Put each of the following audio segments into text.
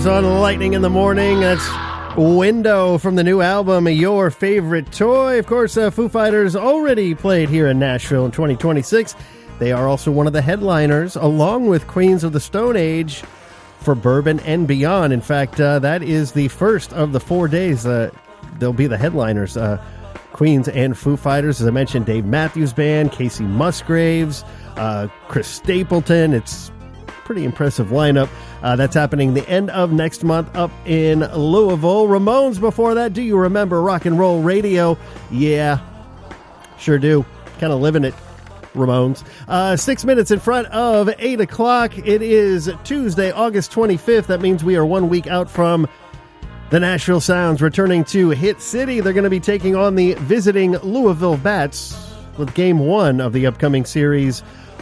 Fighters on Lightning in the Morning. That's Window from the new album, Your Favorite Toy. Of course, Foo Fighters already played here in Nashville in 2026. They are also one of the headliners, along with Queens of the Stone Age, for Bourbon and Beyond. In fact, that is the first of the 4 days. They'll be the headliners. Queens and Foo Fighters, as I mentioned, Dave Matthews Band, Casey Musgraves, Chris Stapleton. It's pretty impressive lineup. That's happening the end of next month up in Louisville. Ramones before that. Do you remember Rock and Roll Radio? Yeah, sure do. Kind of living it, Ramones. 6 minutes in front of 8 o'clock. It is Tuesday, August 25th. That means we are 1 week out from the Nashville Sounds returning to Hit City. They're going to be taking on the visiting Louisville Bats with Game 1 of the upcoming series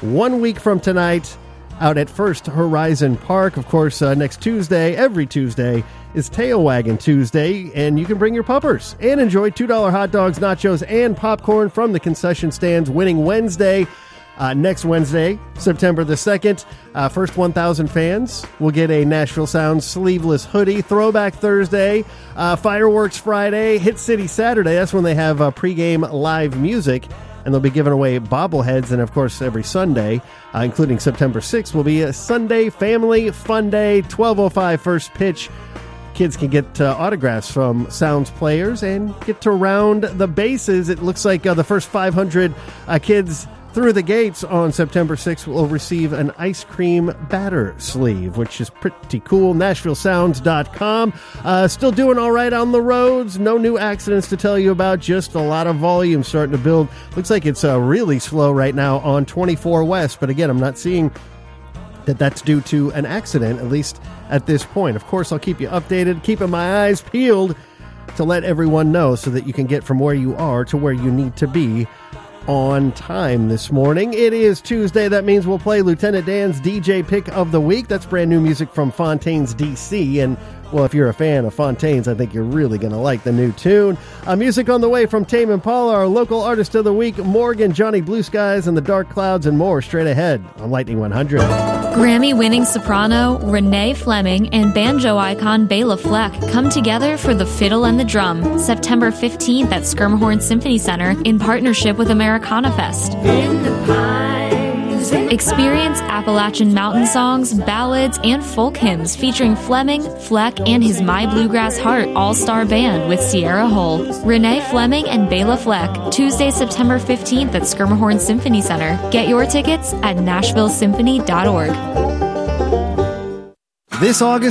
1 week from tonight, out at First Horizon Park. Of course, next Tuesday, every Tuesday, is Tail Waggin' Tuesday, and you can bring your puppers and enjoy $2 hot dogs, nachos, and popcorn from the concession stands. Winning Wednesday, next Wednesday, September the 2nd. First 1,000 fans will get a Nashville Sounds sleeveless hoodie. Throwback Thursday, Fireworks Friday, Hit City Saturday. That's when they have pregame live music. And they'll be giving away bobbleheads. And, of course, every Sunday, including September 6th, will be a Sunday Family Fun Day, 12:05 first pitch. Kids can get autographs from Sounds players and get to round the bases. It looks like the first 500 kids through the gates on September 6th will receive an ice cream batter sleeve, which is pretty cool. NashvilleSounds.com. Still doing all right on the roads. No new accidents to tell you about. Just a lot of volume starting to build. Looks like it's really slow right now on 24 West. But again, I'm not seeing that that's due to an accident, at least at this point. Of course, I'll keep you updated, keeping my eyes peeled to let everyone know so that you can get from where you are to where you need to be on time this morning. It is Tuesday. That means we'll play Lieutenant Dan's DJ Pick of the Week. That's brand new music from Fontaines DC. And, well, if you're a fan of Fontaines, I think you're really going to like the new tune. Music on the way from Tame Impala, our local artist of the week, Morgan, Johnny Blue Skies, and the Dark Clouds, and more straight ahead on Lightning 100. Grammy-winning soprano Renee Fleming and banjo icon Bela Fleck come together for The Fiddle and the Drum, September 15th at Skirmhorn Symphony Center in partnership with Americana Fest. In the pines. Experience Appalachian mountain songs, ballads, and folk hymns featuring Fleming, Fleck, and his My Bluegrass Heart all-star band with Sierra Hull. Renee Fleming and Bela Fleck, Tuesday, September 15th at Skirmhorn Symphony Center. Get your tickets at NashvilleSymphony.org. This August